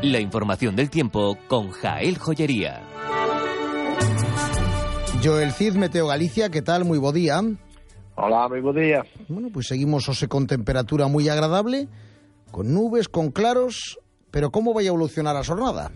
La información del tiempo con Jael Joyería. Joel Cid, Meteo Galicia, ¿qué tal? Moi bo día. Hola, moi bo día. Bueno, pues seguimos hoxe con temperatura moi agradable, con nubes, con claros, pero como vai a evolucionar a xornada?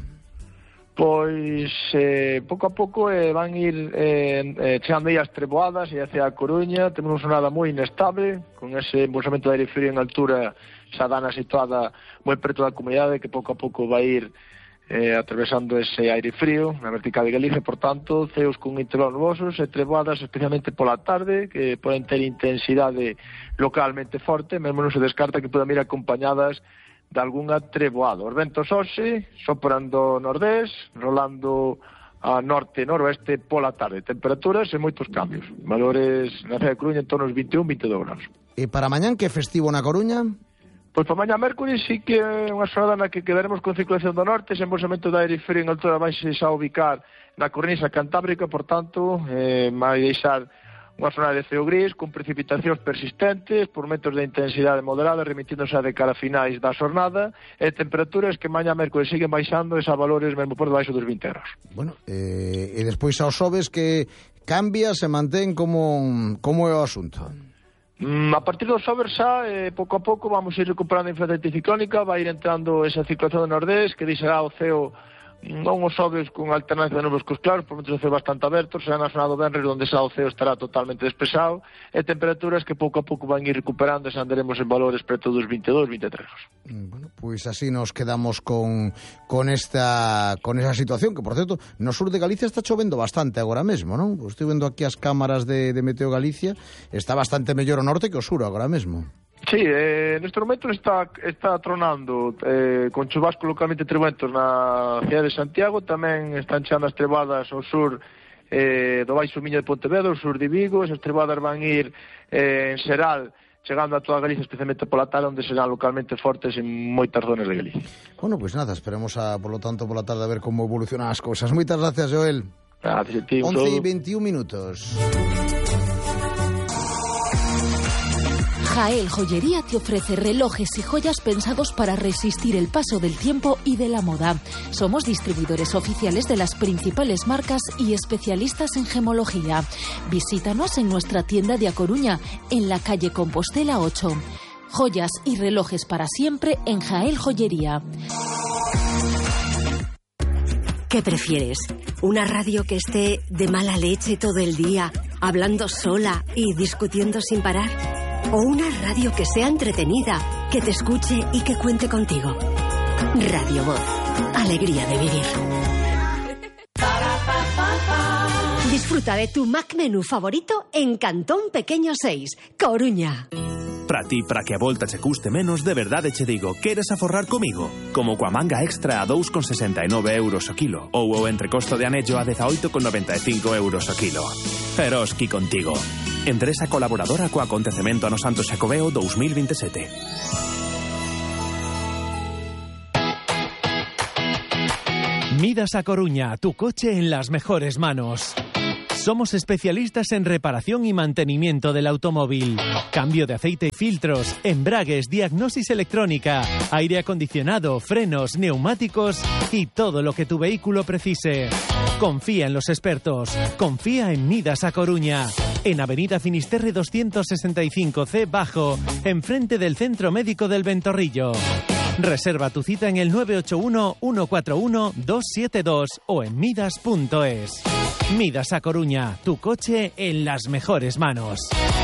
Pois pouco a pouco van ir chegando aí as treboadas e hacia a Coruña. Temos unha xornada moi inestable, con ese embolsamento de aire frío en altura xa dana situada moi preto da comunidade, que pouco a pouco vai ir atravesando ese aire frío na vertical de Galicia. Por tanto, ceos con intervalos nubosos e treboadas especialmente pola tarde, que poden ter intensidade localmente forte, mesmo non se descarta que podan ir acompañadas de algunha treboada. Os ventos hoxe sopran do nordés, rolando a norte e noroeste pola tarde. Temperaturas e moitos cambios. Valores na cidade de Coruña en torno aos 21-22 graus. E para mañán, que festivo na Coruña? Pois para mañá mércoles sí que é unha xornada na que quedaremos con circulación do norte, ese embolsamento de aire frío en altura vai xa ubicar na cornisa cantábrica, por tanto, vai deixar unha zona de ceo gris, con precipitacións persistentes, por momentos de intensidade moderada, remitíndose a de cara a finais da xornada, e temperaturas que mañá mércoles siguen baixando a valores mesmo por debaixo dos 20 graus. Bueno, e despois aos xoves que cambia, se mantén como é o asunto? A partir dos xoves xa, pouco a pouco, vamos ir recuperando a influencia anticiclónica, vai ir entrando esa circulación do nordés, que deixará o ceo non os xoves con alternancia de nubes cos claros, por momentos o ceo bastante aberto, será na zona do venres onde xa o ceo estará totalmente despexado, e temperaturas que pouco a pouco van ir recuperando, e xa andaremos en valores preto dos 22-23 graus. Bueno, pois así nos quedamos con esa situación, que por certo, no sur de Galicia está chovendo bastante agora mesmo, non? Estou vendo aquí as cámaras de Meteo Galicia, está bastante mellor o norte que o sur agora mesmo. Sí, neste momento está tronando con chubascos localmente trementos na cidade de Santiago. Tamén están chegando as trebadas ao sur do Baixo Miño de Pontevedra, ao sur de Vigo. Esas trebadas van ir en xeral chegando a toda Galicia, especialmente pola tarde, onde serán localmente fortes en moitas zonas de Galicia. Bueno, pois nada, esperemos por lo tanto pola tarde a ver como evolucionan as cousas. Moitas gracias, Joel. Gracias a ti. 11:21 minutos. Jael Joyería te ofrece relojes y joyas pensados para resistir el paso del tiempo y de la moda. Somos distribuidores oficiales de las principales marcas y especialistas en gemología. Visítanos en nuestra tienda de A Coruña, en la calle Compostela 8. Joyas y relojes para siempre en Jael Joyería. ¿Qué prefieres? ¿Una radio que esté de mala leche todo el día, hablando sola y discutiendo sin parar? ¿O una radio que sea entretenida, que te escuche y que cuente contigo? Radio Voz. Alegría de vivir. Disfruta de tu Mac Menú favorito en Cantón Pequeño 6, Coruña. Para ti, para que a volta che custe menos, de verdade che digo, queres aforrar comigo? Como coa manga extra a 2,69 euros o kilo, ou o entrecosto de anello a 18,95 euros o kilo. Eroski contigo. Empresa colaboradora co acontecemento Ano Santo Xacobeo 2027. Midas A Coruña, tu coche en las mejores manos. Somos especialistas en reparación y mantenimiento del automóvil. Cambio de aceite y filtros, embragues, diagnosis electrónica, aire acondicionado, frenos, neumáticos y todo lo que tu vehículo precise. Confía en los expertos. Confía en Midas A Coruña. En Avenida Finisterre 265C Bajo, enfrente del Centro Médico del Ventorrillo. Reserva tu cita en el 981-141-272 o en midas.es. Midas A Coruña, tu coche en las mejores manos.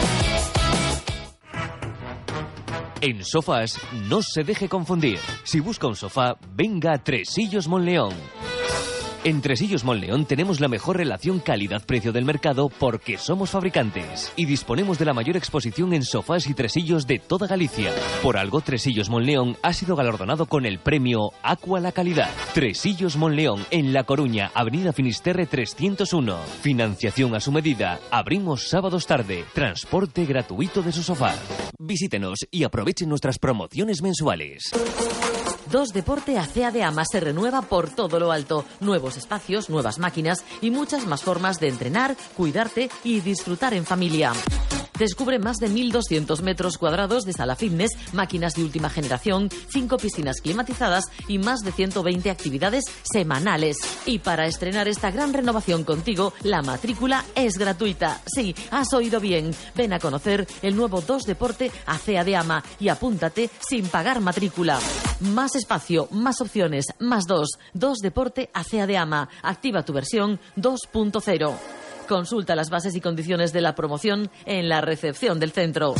En Sofás no se deje confundir. Si busca un sofá, venga a Tresillos Monleón. En Tresillos Monleón tenemos la mejor relación calidad-precio del mercado porque somos fabricantes y disponemos de la mayor exposición en sofás y tresillos de toda Galicia. Por algo, Tresillos Monleón ha sido galardonado con el premio Aqua la Calidad. Tresillos Monleón, en La Coruña, Avenida Finisterre 301. Financiación a su medida. Abrimos sábados tarde. Transporte gratuito de su sofá. Visítenos y aprovechen nuestras promociones mensuales. 2 Deporte Acea de Ama se renueva por todo lo alto. Nuevos espacios, nuevas máquinas y muchas más formas de entrenar, cuidarte y disfrutar en familia. Descubre más de 1.200 metros cuadrados de sala fitness, máquinas de última generación, 5 piscinas climatizadas y más de 120 actividades semanales. Y para estrenar esta gran renovación contigo, la matrícula es gratuita. Sí, has oído bien. Ven a conocer el nuevo 2 Deporte Acea de Ama y apúntate sin pagar matrícula. Más espacio, más opciones, más 2. 2 Deporte Acea de Ama. Activa tu versión 2.0. Consulta las bases y condiciones de la promoción en la recepción del centro.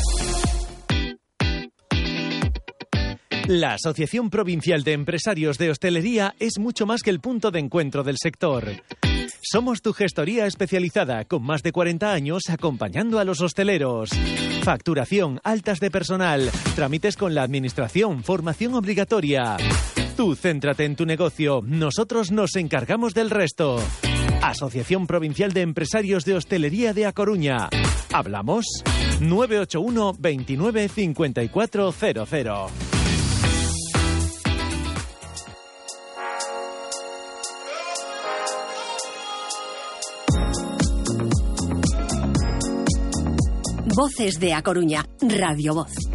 La Asociación Provincial de Empresarios de Hostelería es mucho más que el punto de encuentro del sector. Somos tu gestoría especializada, con más de 40 años acompañando a los hosteleros. Facturación, altas de personal, trámites con la administración, formación obligatoria. Tú céntrate en tu negocio, nosotros nos encargamos del resto. Asociación Provincial de Empresarios de Hostelería de A Coruña. ¿Hablamos? 981 29 5400. Voces de A Coruña, Radio Voz.